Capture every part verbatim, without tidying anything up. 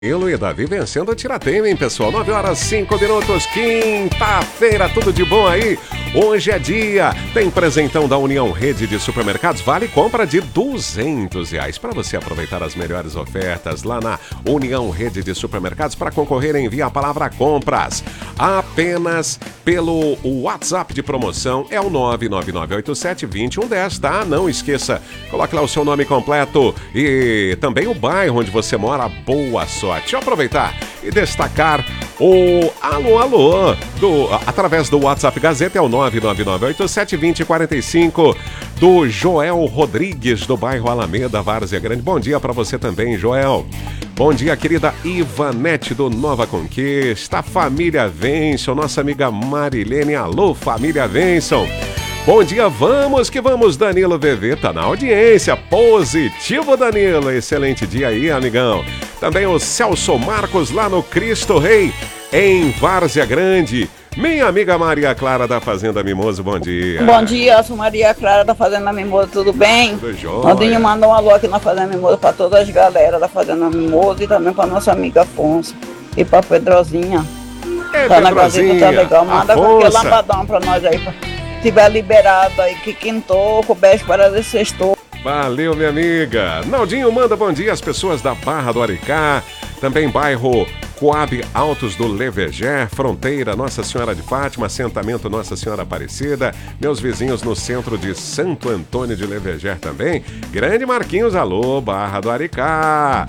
Danilo e Davi vencendo o Tiratema, hein, pessoal? nove horas e cinco minutos, quinta-feira, tudo de bom aí? Hoje é dia, tem presentão da União Rede de Supermercados, vale compra de duzentos reais. Para você aproveitar as melhores ofertas lá na União Rede de Supermercados, para concorrer, envie a palavra compras. Apenas pelo WhatsApp de promoção, é o nove nove nove oito sete dois um um zero, tá? Não esqueça, coloque lá o seu nome completo e também o bairro onde você mora. Boa sorte. Deixa eu aproveitar e destacar o alô, alô, do, através do WhatsApp Gazeta, é o nove nove nove oito sete dois zero quatro cinco, do Joel Rodrigues, do bairro Alameda, Várzea Grande. Bom dia para você também, Joel. Bom dia, querida Ivanete, do Nova Conquista. Família Venson, nossa amiga Marilene. Alô, família Venson. Bom dia, vamos que vamos, Danilo V V tá na audiência, positivo, Danilo, excelente dia aí, amigão. Também o Celso Marcos lá no Cristo Rei, em Várzea Grande. Minha amiga Maria Clara da Fazenda Mimoso, bom dia. Bom dia, eu sou Maria Clara da Fazenda Mimoso, tudo bem? Tudo jóia. Nandinho mandou um alô aqui na Fazenda Mimoso para todas as galera da Fazenda Mimoso e também para nossa amiga Afonso e para Pedrozinha. É, tá na Gazeta, tá legal, manda Afonso. qualquer lavadão para nós aí, pra... tiver liberado aí, que quintou, com beijo para esse sextou. Valeu, minha amiga. Naldinho manda bom dia às pessoas da Barra do Aricá, também bairro Coab Altos do Leverger, Fronteira Nossa Senhora de Fátima, assentamento Nossa Senhora Aparecida, meus vizinhos no centro de Santo Antônio de Leverger também. Grande Marquinhos, alô, Barra do Aricá.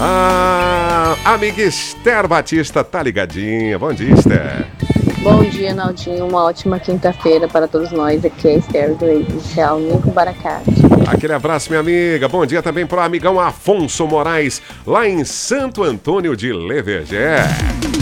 Ah, amiga Esther Batista tá ligadinha. Bom dia, Esther. Bom dia, Naldinho. Uma ótima quinta-feira para todos nós. Aqui é a Esther do Inicial Nico Baracate. Aquele abraço, minha amiga. Bom dia também para o amigão Afonso Moraes, lá em Santo Antônio de Leverger.